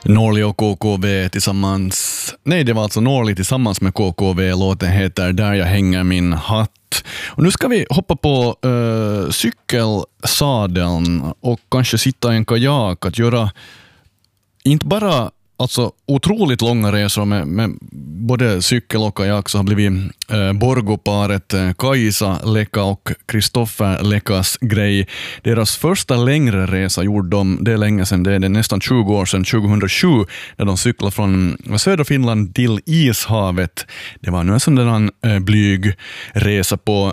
Norli och KKV tillsammans. Nej, det var alltså Norli tillsammans med KKV. Låten heter Där jag hänger min hatt. Och nu ska vi hoppa på cykelsadeln och kanske sitta i en kajak, att göra inte bara alltså otroligt långa resor med både cykel och kajak, så har blivit Borgå-paret Kajsa Leka och Kristoffer Lekas grej. Deras första längre resa gjorde de, det är länge sedan, det är nästan 20 år sedan, 2007, när de cyklade från södra Finland till Ishavet. Det var nu en sån där blyg resa på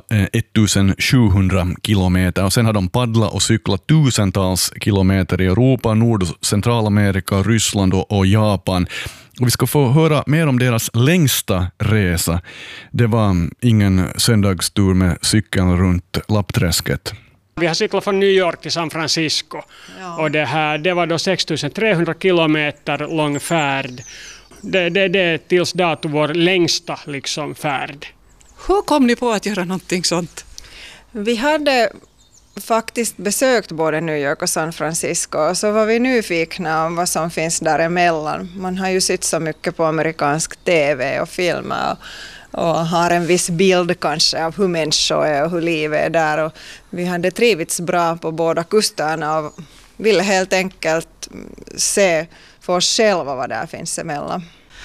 1700 kilometer, och sen har de paddlat och cyklat tusentals kilometer i Europa, Nord- och Centralamerika, Ryssland och Japan. Och vi ska få höra mer om deras längsta resa. Det var ingen söndagstur med cykeln runt Lappträsket. Vi har cyklat från New York till San Francisco. Ja. Och det var då 6300 kilometer lång färd. Det är tills dato vår längsta liksom, färd. Hur kom ni på att göra någonting sånt? Vi hade faktiskt besökt både New York och San Francisco, och så var vi nyfikna om vad som finns däremellan. Man har ju sett så mycket på amerikansk tv och filmer och har en viss bild kanske av hur människor är och hur livet är där. Och vi hade trivits bra på båda kusterna och ville helt enkelt se för oss själva vad där finns emellan.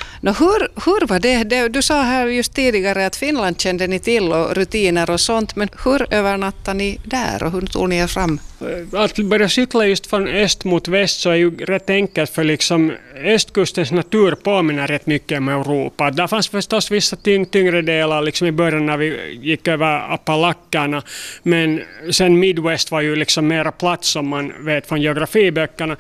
Hur var det? Du sa här just tidigare att Finland kände ni till och rutiner och sånt, men hur övernattade ni där och hur tog ni er fram? Att börja cykla just från öst mot väst så är ju rätt enkelt, för liksom östkustens natur påminner rätt mycket om Europa. Där fanns förstås vissa tyngre delar liksom i början när vi gick över Appalackerna, men sen Midwest var ju liksom mera plats som man vet från geografiböckerna.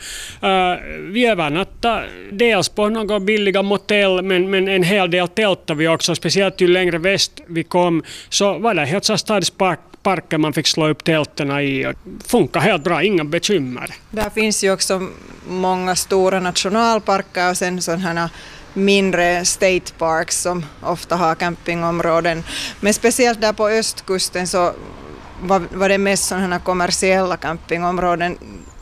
Vi övernattade dels på några billiga motell, men en hel del tältade vi också, speciellt ju längre väst vi kom så var det helt så stadsparker man fick slå upp tälterna i, och funkar helt bra, inga bekymmer. Där finns ju också många stora nationalparker och sen sådana mindre state parks som ofta har campingområden, men speciellt där på östkusten så var det mest sådana kommersiella campingområden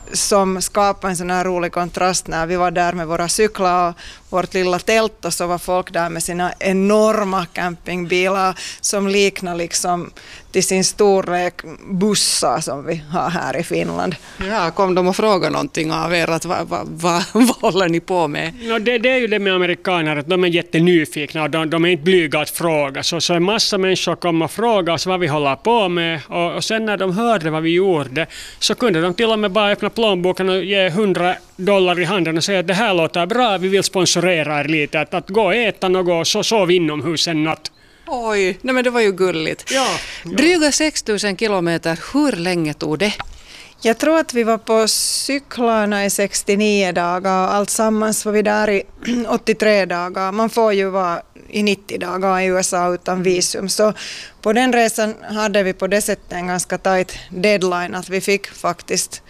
som skapade en sån här rolig kontrast när vi var där med våra cyklar och vårt lilla tält, och så var folk där med sina enorma campingbilar som liknar liksom till sin storlek bussar som vi har här i Finland. Ja, kom de och frågade någonting av er, att vad håller ni på med? Ja, det är ju det med amerikaner, att de är jättenyfikna och de är inte blyga att fråga. Så en massa människor kom och frågade oss vad vi håller på med, och sen när de hörde vad vi gjorde så kunde de till och med bara öppna plånboken och ge $100 i handen och säga att det här låter bra, vi vill sponsorera er lite, att gå och äta något och sov inomhus en natt. Oj, nej men det var ju gulligt. Ja. Dryga 6000 kilometer, hur länge tog det? Jag tror att vi var på cyklarna i 69 dagar och allt sammans var vi där i 83 dagar. Man får ju vara i 90 dagar i USA utan visum. Så på den resan hade vi på det sättet en ganska tight deadline, att vi fick faktiskt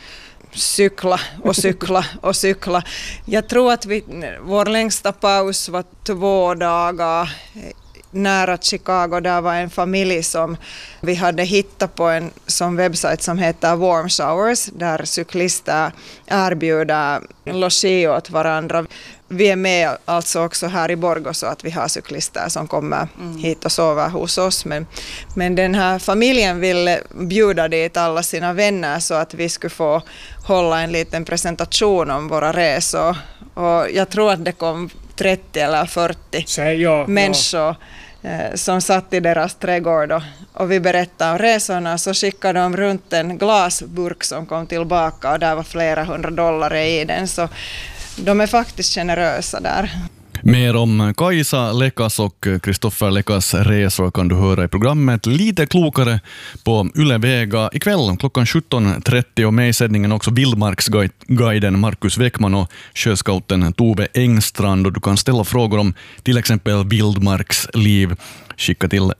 cykla och cykla och cykla. Jag tror att vår längsta paus var 2 dagar nära Chicago. Där var en familj som vi hade hittat på en sån webbsajt som heter Warm Showers, där cyklister erbjuder logi åt varandra. Vi är med alltså också här i Borgå, så att vi har cyklister som kommer hit och sover hos oss. Men den här familjen ville bjuda dit alla sina vänner så att vi skulle få hålla en liten presentation om våra resor. Och jag tror att det kom 30 eller 40 människor som satt i deras trädgård, och vi berättade om resorna, så skickade de runt en glasburk som kom tillbaka och där var flera $100 i den, så de är faktiskt generösa där. Mer om Kajsa Lekas och Kristoffer Lekas resor kan du höra i programmet Lite klokare på Yle Vega ikväll klockan 17.30, och med i sändningen också Vildmarksguiden Markus Weckman och sjöscouten Tove Engstrand, och du kan ställa frågor om till exempel vildmarksliv. Skicka till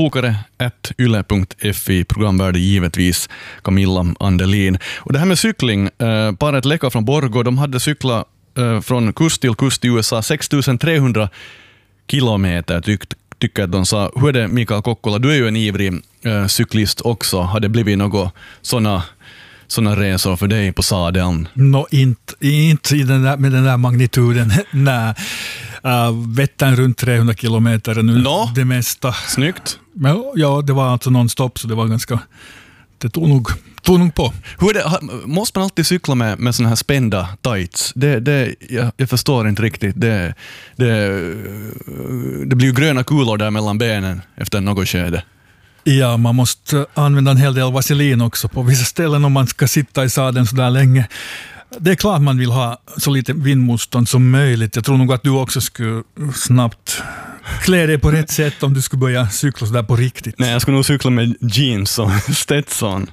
litekloKare@yle.fi, programvärde givetvis Camilla Andelin. Och det här med cykling, paret Leka från Borgå, de hade cyklat från kust till USA 6300 kilometer tycker att de sa. Hur är det, Mikael Kokkola? Du är ju en ivrig cyklist också. Har det blivit något sådana sådana resor för dig på sadeln? Inte i med den där magnituden. Nej. Vättern runt 300 kilometer nu, det mesta. Snyggt. Men, ja, det var alltså non-stop, så det var ganska... Det tog nog på. Hur är det, måste man alltid cykla med såna här spända tights? Jag förstår inte riktigt. Det blir ju gröna kulor där mellan benen efter något skede. Ja, man måste använda en hel del vaselin också på vissa ställen om man ska sitta i sadeln så där länge. Det är klart man vill ha så lite vindmotstånd som möjligt. Jag tror nog att du också skulle snabbt klä dig på rätt sätt om du skulle börja cykla så där på riktigt. Nej, jag skulle nog cykla med jeans och Stetson.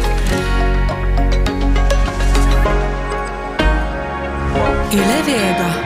Yle Vega.